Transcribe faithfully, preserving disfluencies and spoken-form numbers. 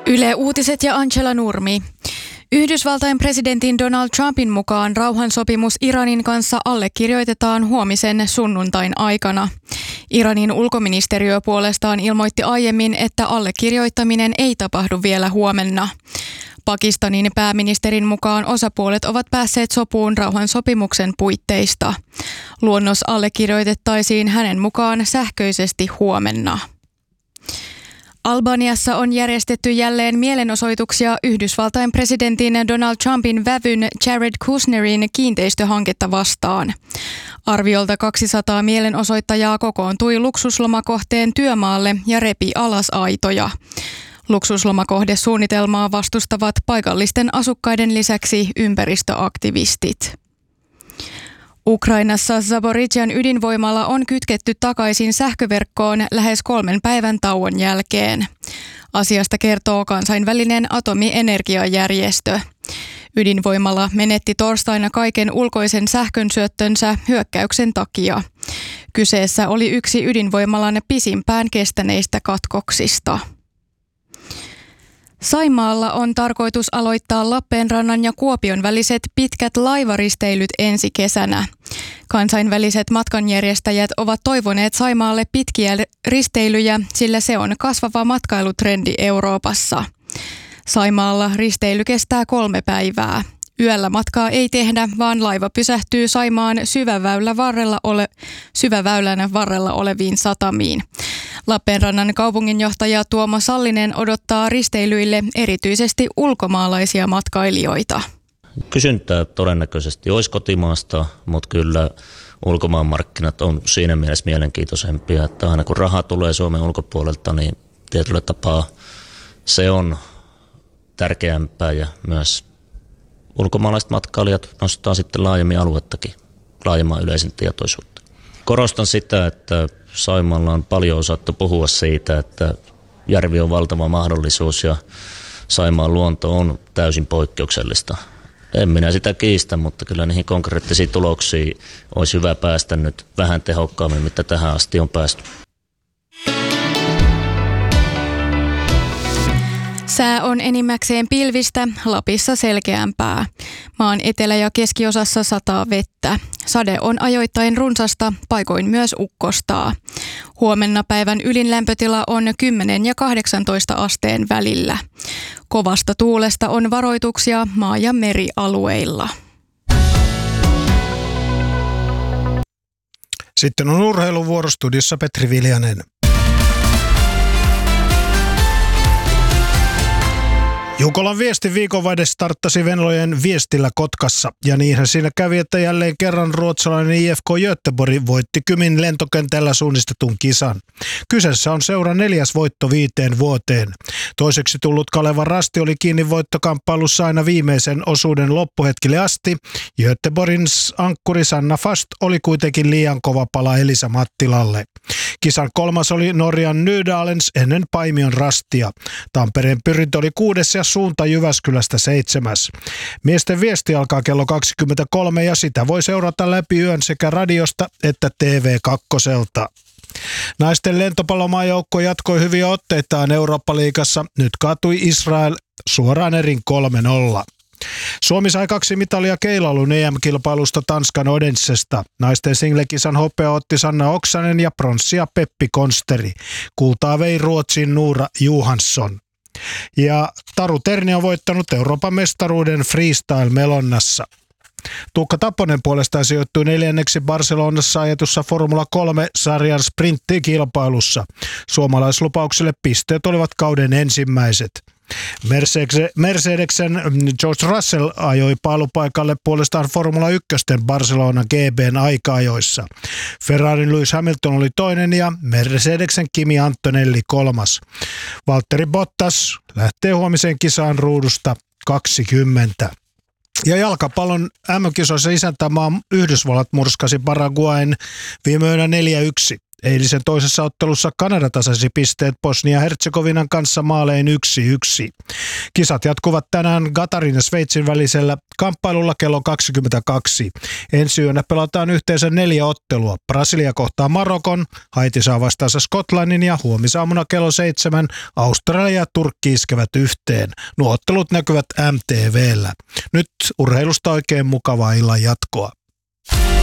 Yle Uutiset ja Angela Nurmi. Yhdysvaltain presidentin Donald Trumpin mukaan rauhansopimus Iranin kanssa allekirjoitetaan huomisen sunnuntain aikana. Iranin ulkoministeriö puolestaan ilmoitti aiemmin, että allekirjoittaminen ei tapahdu vielä huomenna. Pakistanin pääministerin mukaan osapuolet ovat päässeet sopuun rauhansopimuksen puitteista. Luonnos allekirjoitettaisiin hänen mukaan sähköisesti huomenna. Albaniassa on järjestetty jälleen mielenosoituksia Yhdysvaltain presidentin Donald Trumpin vävyn Jared Kushnerin kiinteistöhanketta vastaan. Arviolta kaksisataa mielenosoittajaa kokoontui luksuslomakohteen työmaalle ja repi alas aitoja. Luksuslomakohdesuunnitelmaa vastustavat paikallisten asukkaiden lisäksi ympäristöaktivistit. Ukrainassa Zaporizhian ydinvoimala on kytketty takaisin sähköverkkoon lähes kolmen päivän tauon jälkeen. Asiasta kertoo kansainvälinen atomienergiajärjestö. Ydinvoimala menetti torstaina kaiken ulkoisen sähkönsyöttönsä hyökkäyksen takia. Kyseessä oli yksi ydinvoimalan pisimpään kestäneistä katkoksista. Saimaalla on tarkoitus aloittaa Lappeenrannan ja Kuopion väliset pitkät laivaristeilyt ensi kesänä. Kansainväliset matkanjärjestäjät ovat toivoneet Saimaalle pitkiä risteilyjä, sillä se on kasvava matkailutrendi Euroopassa. Saimaalla risteily kestää kolme päivää. Yöllä matkaa ei tehdä, vaan laiva pysähtyy Saimaan syväväylän varrella, ole, syväväylän varrella oleviin satamiin. Lappeenrannan kaupunginjohtaja Tuomo Sallinen odottaa risteilyille erityisesti ulkomaalaisia matkailijoita. Kysyntää todennäköisesti olisi kotimaasta, mutta kyllä ulkomaanmarkkinat on siinä mielessä mielenkiintoisempia, että aina kun raha tulee Suomen ulkopuolelta, niin tietyllä tapaa se on tärkeämpää ja myös ulkomaalaiset matkailijat nostaa sitten laajemmin aluettakin, laajemman yleisen tietoisuutta. Korostan sitä, että Saimaalla on paljon osattu puhua siitä, että järvi on valtava mahdollisuus ja Saimaan luonto on täysin poikkeuksellista. En minä sitä kiistä, mutta kyllä niihin konkreettisiin tuloksiin olisi hyvä päästä nyt vähän tehokkaammin, mitä tähän asti on päästy. Sää on enimmäkseen pilvistä, Lapissa selkeämpää. Maan etelä- ja keskiosassa sataa vettä. Sade on ajoittain runsasta, paikoin myös ukkostaa. Huomenna päivän ylin lämpötila on kymmenen ja kahdeksantoista asteen välillä. Kovasta tuulesta on varoituksia maa- ja merialueilla. Sitten on urheiluvuorostudiossa Petri Viljanen. Jukolan viesti viikonvaihde starttasi Venlojen viestillä Kotkassa, ja niinhän siinä kävi, että jälleen kerran ruotsalainen I F K Göteborg voitti Kymin lentokentällä suunnistetun kisan. Kyseessä on seuran neljäs voitto viiteen vuoteen. Toiseksi tullut Kalevan Rasti oli kiinni voittokamppailussa aina viimeisen osuuden loppuhetkille asti. Göteborgin ankkuri Sanna Fast oli kuitenkin liian kova pala Elisa Mattilalle. Kisan kolmas oli Norjan Nydalens ennen Paimion Rastia. Tampereen Pyrintö oli kuudes ja suunta Jyväskylästä seitsemäs. Miesten viesti alkaa kello kaksikymmentäkolme ja sitä voi seurata läpi yön sekä radiosta että T V kaksi. Naisten lentopallomaajoukko jatkoi hyviä otteitaan Eurooppa-liigassa. Nyt kaatui Israel suoraan erin kolme nolla. Suomi sai kaksi mitalia keilailun E M-kilpailusta Tanskan Odensesta. Naisten singlekisan hopea otti Sanna Oksanen ja pronssia Peppi Konsteri. Kultaa vei Ruotsin Nuura Johansson. Ja Taru Terni on voittanut Euroopan mestaruuden freestyle-melonnassa. Tuukka Tapponen puolestaan sijoittui neljänneksi Barcelonassa ajetussa Formula kolme-sarjan sprinttikilpailussa. Suomalaislupauksille pisteet olivat kauden ensimmäiset. Mercedesen George Russell ajoi pailupaikalle puolestaan Formula yksi Barcelona G B:n aika-ajoissa. Ferrarin Lewis Hamilton oli toinen ja Mercedesen Kimi Antonelli kolmas. Valtteri Bottas lähtee huomiseen kisaan ruudusta kaksikymmentä. Ja jalkapallon M M-kisoissa isäntämaa Yhdysvallat murskasi Paraguayn viime yönä neljä yksi. Eilisen toisessa ottelussa Kanada tasasi pisteet Bosnia-Herzegovinan kanssa maalein yksi yksi. Kisat jatkuvat tänään Katarin ja Sveitsin välisellä kamppailulla kello kaksikymmentäkaksi. Ensi yönä pelataan yhteensä neljä ottelua. Brasilia kohtaa Marokon, Haiti saa vastaansa Skotlannin ja huomisaamuna kello seitsemän Australia ja Turkki iskevät yhteen. Nuo ottelut näkyvät M T V:llä. Nyt urheilusta oikein mukavaa illan jatkoa.